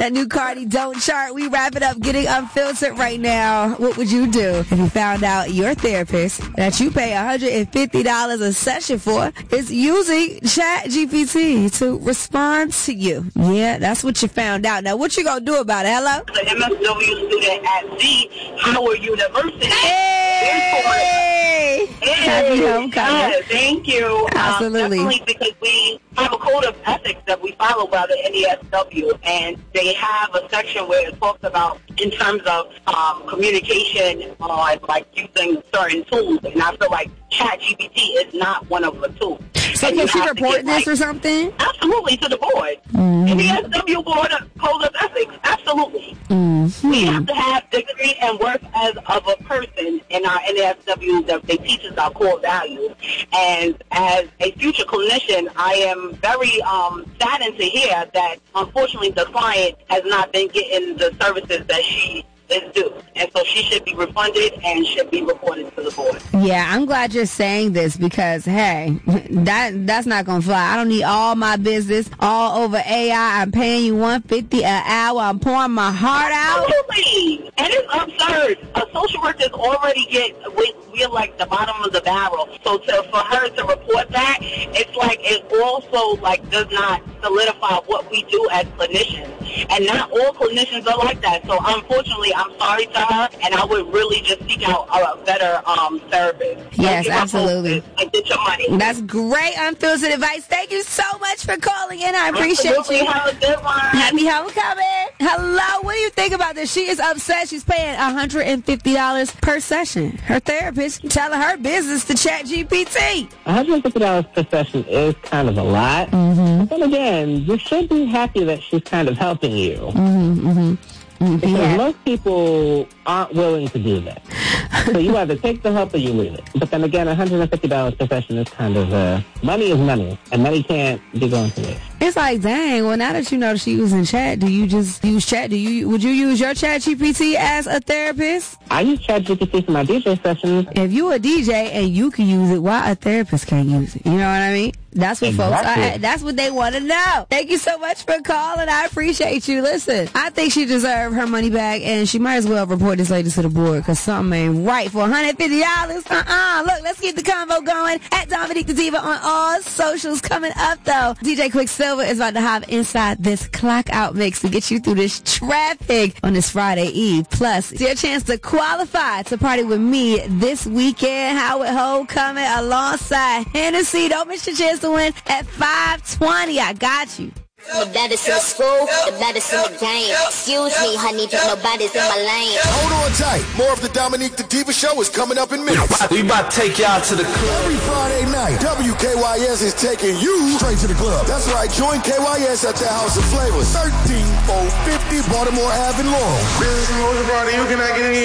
That new Cardi Don't chart. We wrap it up getting unfiltered right now. What would you do if you found out your therapist that you pay $150 a session for is using ChatGPT to respond to you? Yeah, that's what you found out. Now, what you gonna do about it? Hello? The MSW student at the Howard University. Hey! Happy homecoming. Yes, thank you. Absolutely. Definitely, because we have a code of ethics that we follow by the NESW, and they have a section where it talks about in terms of communication on like using certain tools, and I feel like ChatGPT is not one of the tools. So can she report this or something? Absolutely, to the board. NESW board of code of ethics. Absolutely. We have to have dignity and worth as of a person in our NASW that they teach us our core values. And as a future clinician, I am very saddened to hear that unfortunately the client has not been getting the services that she is due. And so she should be refunded and should be reported to the board. Yeah, I'm glad you're saying this because, hey, that's not going to fly. I don't need all my business all over AI. I'm paying you $150 an hour. I'm pouring my heart out. Absolutely. And it's absurd. Social workers already we're like the bottom of the barrel. So for her to report that, it's like it also like does not solidify what we do as clinicians. And not all clinicians are like that. So unfortunately, I'm sorry to her, and I would really just seek out a better service. Yes, absolutely. And get your money. That's great unfiltered advice. Thank you so much for calling in. I appreciate you. Have a good one. Happy homecoming. Hello. What do you think about this? She is upset. She's paying $150 per session. Her therapist telling her business to ChatGPT. $150 per session is kind of a lot. But again, you should be happy that she's kind of helping you. Because most people aren't willing to do that. So you either take the help or you leave it. But then again, $150 per session is kind of, money is money, and money can't be going to waste. It's like, dang, well, now that you know she's using chat, do you just use chat? Would you use your ChatGPT as a therapist? I use ChatGPT for my DJ sessions. If you a DJ and you can use it, why a therapist can't use it? You know what I mean? That's what folks, that's what they want to know. Thank you so much for calling. I appreciate you. Listen, I think she deserves her money back, and she might as well report this lady to the board because something ain't right for $150. Look, let's keep the convo going at Dominique the Diva on all socials. Coming up, though, DJ Quicksilver is about to have inside this clock out mix to get you through this traffic on this Friday Eve. Plus, it's your chance to qualify to party with me this weekend. Howard Ho coming alongside Hennessy. Don't miss your chance to win at 5:20. I got you. The baddest in the school, the baddest in the game. Excuse me, honey, but nobody's in my lane. Hold on tight. More of the Dominique the Diva Show is coming up in minutes. We about to take y'all to the club. Every Friday night, WKYS is taking you straight to the club. That's right. Join KYS at the House of Flavors, 13450 Baltimore Ave in Laurel. Business and motor party, you cannot get any